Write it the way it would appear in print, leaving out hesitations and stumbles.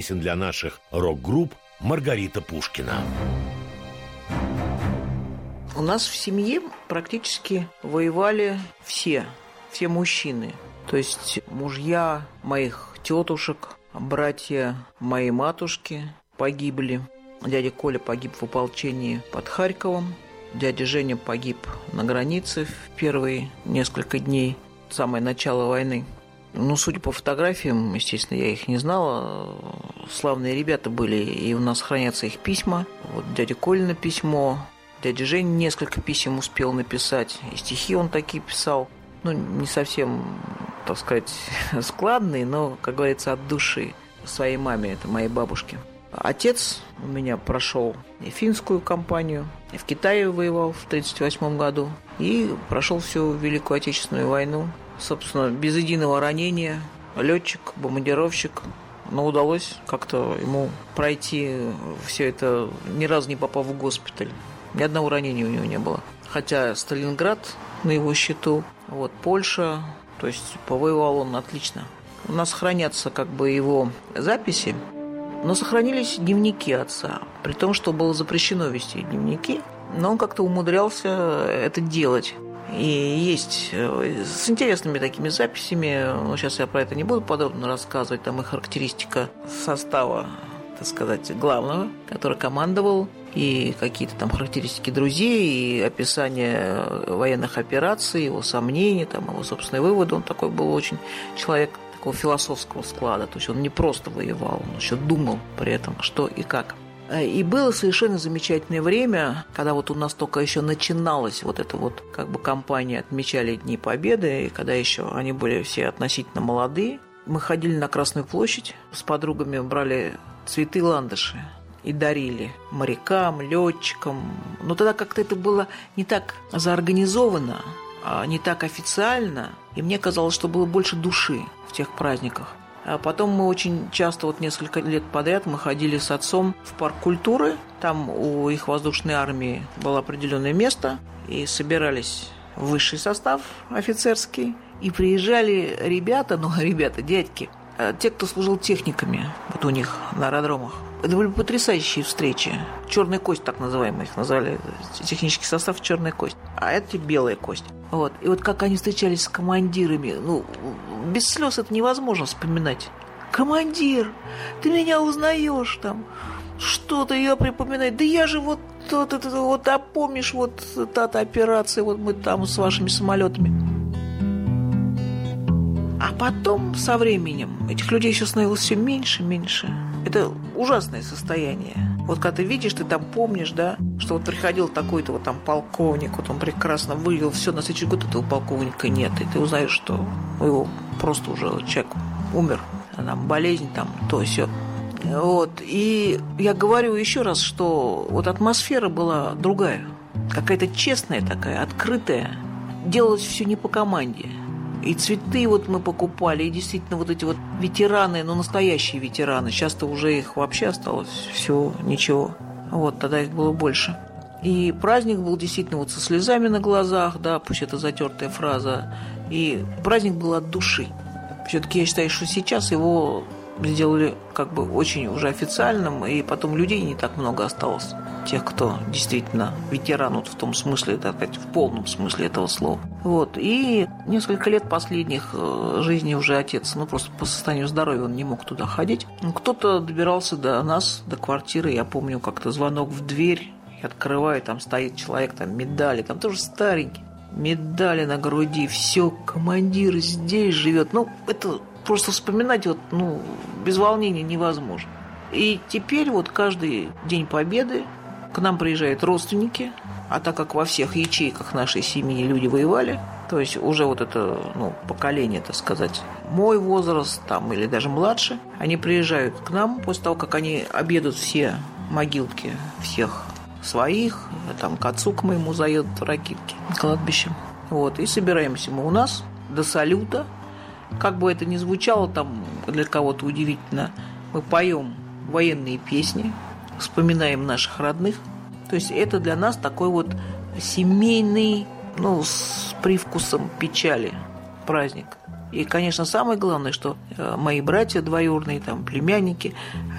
песен для наших рок-групп Маргарита Пушкина. У нас в семье практически воевали все мужчины. То есть мужья моих тетушек, братья моей матушки погибли. Дядя Коля погиб в ополчении под Харьковом. Дядя Женя погиб на границе в первые несколько дней, самое начало войны. Судя по фотографиям, естественно, я их не знала. Славные ребята были, и у нас хранятся их письма. Вот дядя Колина письмо, дядя Женя несколько писем успел написать, и стихи он такие писал. Не совсем, так сказать, складные, но, как говорится, от души своей маме, это моей бабушке. Отец у меня прошел и финскую кампанию, и в Китае воевал в 1938 году, и прошел всю Великую Отечественную войну. Собственно, без единого ранения, летчик, бомбардировщик, но удалось как-то ему пройти все это, ни разу не попав в госпиталь. Ни одного ранения у него не было. Хотя Сталинград на его счету, Польша, то есть повоевал он отлично. У нас хранятся его записи, но сохранились дневники отца, при том, что было запрещено вести дневники, но он как-то умудрялся это делать. И есть с интересными такими записями, сейчас я про это не буду подробно рассказывать, там и характеристика состава, так сказать, главного, который командовал, и какие-то там характеристики друзей, и описание военных операций, его сомнений, его собственные выводы. Он такой был очень человек такого философского склада, то есть он не просто воевал, он еще думал при этом, что и как. И было совершенно замечательное время, когда у нас только еще начиналась эта кампания, отмечали Дни Победы, и когда еще они были все относительно молодые. Мы ходили на Красную площадь с подругами, брали цветы ландыши и дарили морякам, летчикам. Но тогда как-то это было не так заорганизовано, не так официально, и мне казалось, что было больше души в тех праздниках. А потом мы очень часто, несколько лет подряд, мы ходили с отцом в парк культуры. Там у их воздушной армии было определенное место, и собирались высший состав офицерский, и приезжали ребята, дядьки, те, кто служил техниками у них на аэродромах. Это были потрясающие встречи. Черная кость, так называемые, их назвали. Технический состав черная кость. А это белая кость. И как они встречались с командирами. Без слез это невозможно вспоминать. Командир, ты меня узнаешь там? Что-то я припоминаю. Да я же а помнишь, та операция, мы там с вашими самолетами. А потом, со временем, этих людей еще становилось все меньше и меньше. Это ужасное состояние. Когда ты видишь, ты там помнишь, да, что приходил такой-то там полковник, он прекрасно выглядел, все, на следующий год этого полковника нет. И ты узнаешь, что его просто уже человек умер, там болезнь, то все. И я говорю еще раз, что атмосфера была другая, какая-то честная такая, открытая. Делалось все не по команде. И цветы мы покупали, и действительно эти ветераны, настоящие ветераны. Сейчас-то уже их вообще осталось всего ничего. Тогда их было больше. И праздник был действительно со слезами на глазах, да, пусть это затертая фраза. И праздник был от души. Все-таки я считаю, что сейчас его сделали очень уже официальным, и потом людей не так много осталось. Тех, кто действительно ветеран в том смысле, так сказать, в полном смысле этого слова. И несколько лет последних жизни уже отец, просто по состоянию здоровья он не мог туда ходить. Кто-то добирался до нас, до квартиры. Я помню, как-то звонок в дверь, я открываю, там стоит человек, там медали, там тоже старенький. Медали на груди, все, командир здесь живет. Это просто вспоминать без волнения невозможно. И теперь каждый День Победы к нам приезжают родственники, а так как во всех ячейках нашей семьи люди воевали, то есть уже это поколение, так сказать, мой возраст или даже младше, они приезжают к нам после того, как они объедут все могилки всех своих, к отцу к моему заедут в Ракитки, кладбище. И собираемся мы у нас до салюта. Как бы это ни звучало для кого-то удивительно, мы поем военные песни, вспоминаем наших родных. То есть это для нас такой семейный, с привкусом печали праздник. И, конечно, самое главное, что мои братья двоюродные, племянники,